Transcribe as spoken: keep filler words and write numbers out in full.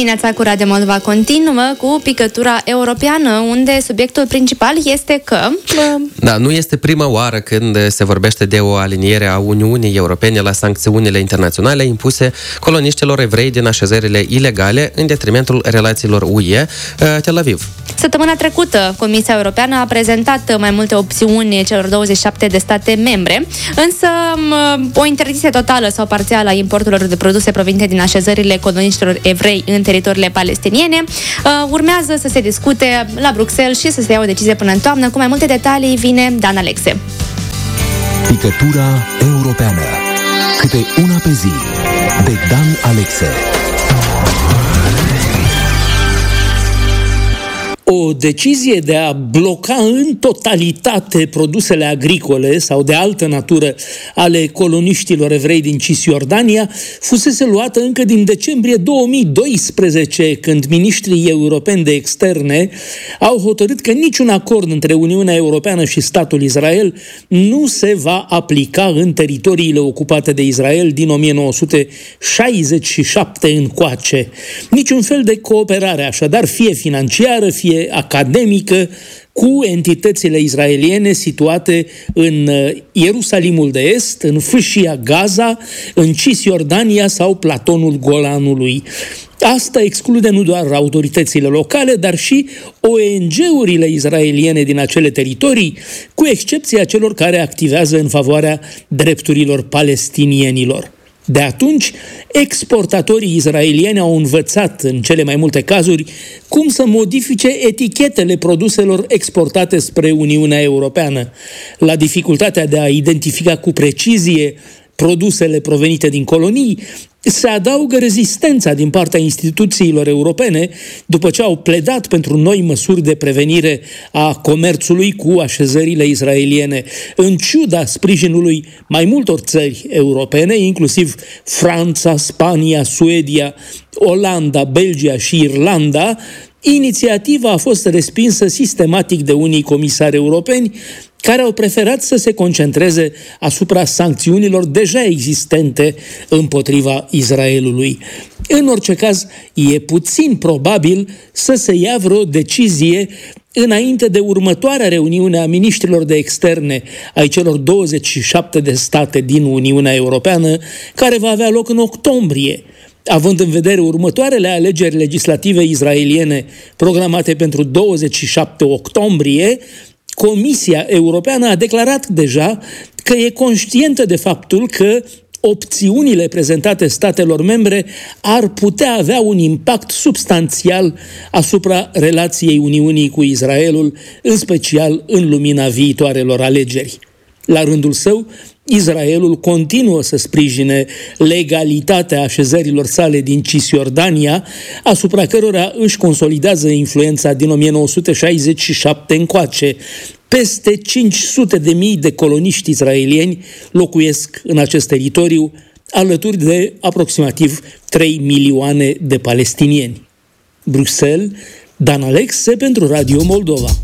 Dimineața cu Radio Moldova continuă cu picătura europeană, unde subiectul principal este că... Da, nu este prima oară când se vorbește de o aliniere a Uniunii Europene la sancțiunile internaționale impuse coloniștilor evrei din așezările ilegale în detrimentul relațiilor U E-Tel Aviv. Săptămâna trecută, Comisia Europeană a prezentat mai multe opțiuni celor douăzeci și șapte de state membre, însă o interdicție totală sau parțială a importurilor de produse provenite din așezările coloniștilor evrei în teritoriile palestiniene urmează să se discute la Bruxelles și să se ia o decizie până în toamnă. Cu mai multe detalii vine Dan Alexe. Picătura europeană. Câte una pe zi de Dan Alexe. O decizie de a bloca în totalitate produsele agricole sau de altă natură ale coloniștilor evrei din Cisjordania fusese luată încă din decembrie două mii doisprezece, când miniștrii europeni de externe au hotărât că niciun acord între Uniunea Europeană și statul Israel nu se va aplica în teritoriile ocupate de Israel din o mie nouă sute șaizeci și șapte încoace. Niciun fel de cooperare, așadar, fie financiară, fie academică, cu entitățile israeliene situate în Ierusalimul de Est, în Fâșia Gaza, în Cisjordania sau platonul Golanului. Asta exclude nu doar autoritățile locale, dar și O N G-urile israeliene din acele teritorii, cu excepția celor care activează în favoarea drepturilor palestinienilor. De atunci, exportatorii israelieni au învățat, în cele mai multe cazuri, cum să modifice etichetele produselor exportate spre Uniunea Europeană. La dificultatea de a identifica cu precizie produsele provenite din colonii, se adaugă rezistența din partea instituțiilor europene după ce au pledat pentru noi măsuri de prevenire a comerțului cu așezările israeliene, în ciuda sprijinului mai multor țări europene, inclusiv Franța, Spania, Suedia, Olanda, Belgia și Irlanda. Inițiativa a fost respinsă sistematic de unii comisari europeni, care au preferat să se concentreze asupra sancțiunilor deja existente împotriva Israelului. În orice caz, e puțin probabil să se ia vreo decizie înainte de următoarea reuniune a miniștrilor de externe ai celor douăzeci și șapte de state din Uniunea Europeană, care va avea loc în octombrie. Având în vedere următoarele alegeri legislative israeliene programate pentru douăzeci și șapte octombrie, Comisia Europeană a declarat deja că e conștientă de faptul că opțiunile prezentate statelor membre ar putea avea un impact substanțial asupra relației Uniunii cu Israelul, în special în lumina viitoarelor alegeri. La rândul său, Israelul continuă să sprijine legalitatea așezărilor sale din Cisjordania, asupra cărora își consolidează influența din o mie nouă sute șaizeci și șapte încoace. Peste cinci sute de mii de coloniști israelieni locuiesc în acest teritoriu, alături de aproximativ trei milioane de palestinieni. Bruxelles, Dan Alexe pentru Radio Moldova.